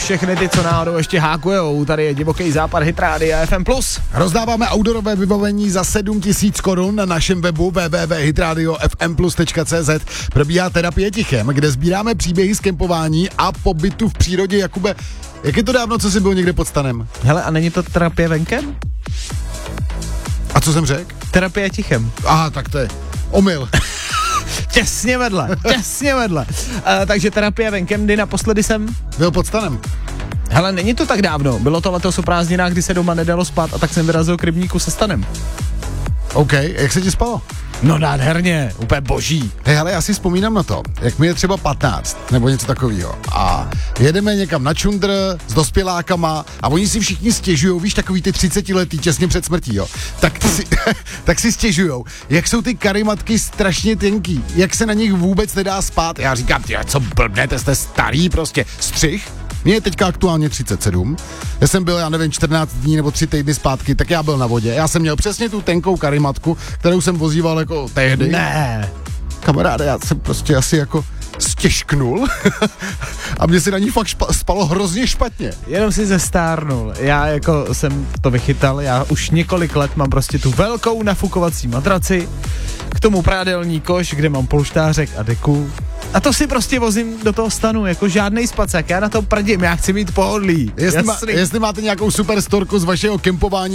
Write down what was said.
Všechny ty, co náhodou ještě hákujou, tady je Divoký západ, Hit Rádia FM+. Rozdáváme outdoorové vybavení za 7 000 korun na našem webu www.hitradiofmplus.cz. Probíhá terapie tichem, kde sbíráme příběhy z kempování a pobytu v přírodě. Jakube, jak je to dávno, co jsi byl někde pod stanem? Hele, a není to terapie venkem? A co jsem řekl? Terapie tichem. Aha, tak to je omyl. Těsně vedle. Takže terapie venkem, kdy naposledy jsem... Byl pod stanem. Hele, není to tak dávno. Bylo to letos o prázdninách, kdy se doma nedalo spát a tak jsem vyrazil k rybníku se stanem. OK, jak se ti spalo? No nádherně, úplně boží. Hej, ale já si vzpomínám na to, jak mi je třeba 15, nebo něco takového. A jedeme někam na čundr s dospělákama a oni si všichni stěžujou, víš, takový ty 30letý těsně před smrtí, jo. Tak si stěžujou, jak jsou ty karimatky strašně tenký, jak se na nich vůbec nedá spát. Já říkám, co blbnete, jste starý prostě, střih. Mně je teďka aktuálně 37. Já jsem byl, 14 dní nebo 3 týdny zpátky, tak já byl na vodě. Já jsem měl přesně tu tenkou karimatku, kterou jsem vozíval jako tehdy. Ne. Kamaráde, já jsem prostě asi jako stěžknul a mě si na ní fakt spalo hrozně špatně. Jenom si zestárnul. Já jako jsem to vychytal, já už několik let mám prostě tu velkou nafukovací matraci, k tomu prádelní koš, kde mám polštářek a deku. A to si prostě vozím do toho stanu, jako žádnej spacák, já na to prdím, já chci mít pohodlí. Jestli máte nějakou super storku z vašeho kempování